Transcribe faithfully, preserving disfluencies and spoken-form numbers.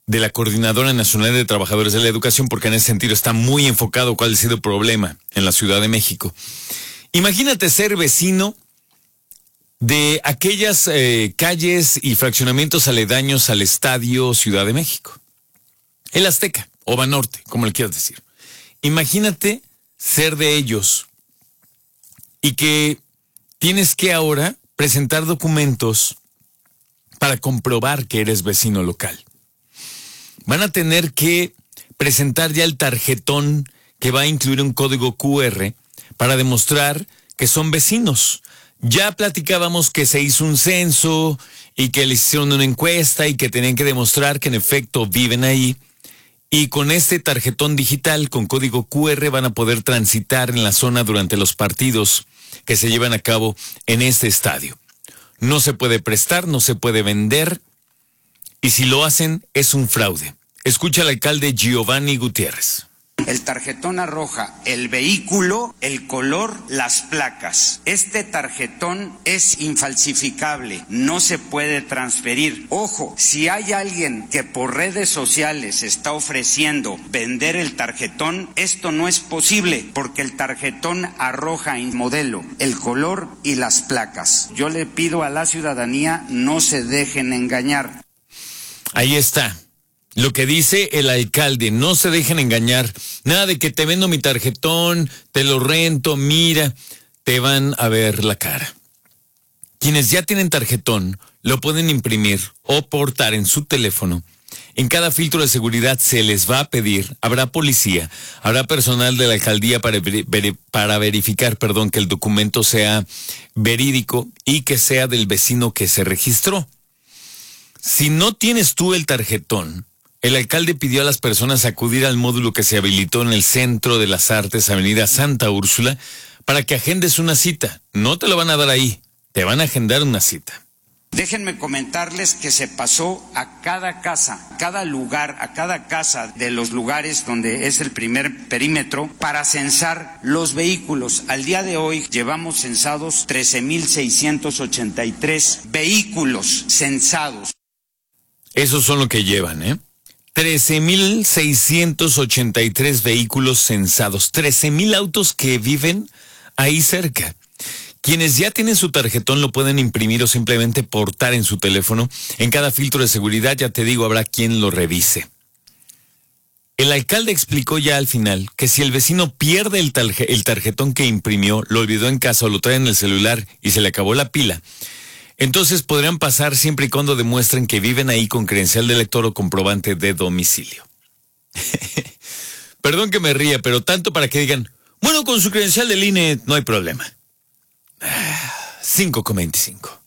de la Coordinadora Nacional de Trabajadores de la Educación, porque en ese sentido está muy enfocado cuál ha sido el problema en la Ciudad de México. Imagínate ser vecino de aquellas eh, calles y fraccionamientos aledaños al Estadio Ciudad de México. El Azteca, o Banorte, como le quieras decir. Imagínate ser de ellos y que tienes que ahora presentar documentos para comprobar que eres vecino local. Van a tener que presentar ya el tarjetón que va a incluir un código cu erre para demostrar que son vecinos. Ya platicábamos que se hizo un censo y que les hicieron una encuesta y que tenían que demostrar que en efecto viven ahí. Y con este tarjetón digital con código cu erre van a poder transitar en la zona durante los partidos que se llevan a cabo en este estadio. No se puede prestar, no se puede vender, y si lo hacen es un fraude. Escucha al alcalde Giovanni Gutiérrez. El tarjetón arroja el vehículo, el color, las placas. Este tarjetón es infalsificable, no se puede transferir. Ojo, si hay alguien que por redes sociales está ofreciendo vender el tarjetón, esto no es posible porque el tarjetón arroja el modelo, el color y las placas. Yo le pido a la ciudadanía no se dejen engañar. Ahí está. Lo que dice el alcalde, no se dejen engañar, nada de que te vendo mi tarjetón, te lo rento, mira, te van a ver la cara. Quienes ya tienen tarjetón, lo pueden imprimir o portar en su teléfono. En cada filtro de seguridad se les va a pedir, habrá policía, habrá personal de la alcaldía para, ver, para verificar, perdón, que el documento sea verídico y que sea del vecino que se registró. Si no tienes tú el tarjetón, el alcalde pidió a las personas acudir al módulo que se habilitó en el Centro de las Artes, Avenida Santa Úrsula, para que agendes una cita. No te lo van a dar ahí, te van a agendar una cita. Déjenme comentarles que se pasó a cada casa, a cada lugar, a cada casa de los lugares donde es el primer perímetro para censar los vehículos. Al día de hoy llevamos censados trece mil seiscientos ochenta y tres vehículos censados. Esos son lo que llevan, ¿eh? trece mil seiscientos ochenta y tres vehículos censados, trece mil autos que viven ahí cerca. Quienes ya tienen su tarjetón lo pueden imprimir o simplemente portar en su teléfono. En cada filtro de seguridad, ya te digo, habrá quien lo revise. El alcalde explicó ya al final que si el vecino pierde el, tarje- el tarjetón que imprimió, lo olvidó en casa o lo trae en el celular y se le acabó la pila, entonces podrán pasar siempre y cuando demuestren que viven ahí con credencial de lector o comprobante de domicilio. Perdón que me ría, pero tanto para que digan, bueno, con su credencial del I N E no hay problema. cinco con veinticinco.